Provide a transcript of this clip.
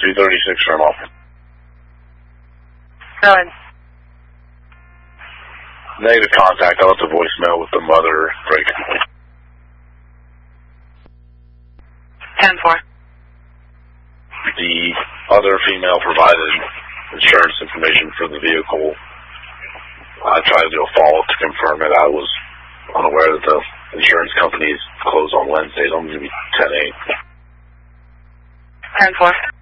236 turn-off. Go ahead. Negative contact. I left a voicemail with the mother break. 10-4. The other female provided insurance information for the vehicle. I tried to do a follow-up to confirm it. I was unaware that the insurance companies close on Wednesdays. I'm going to be 10-8. 10-4.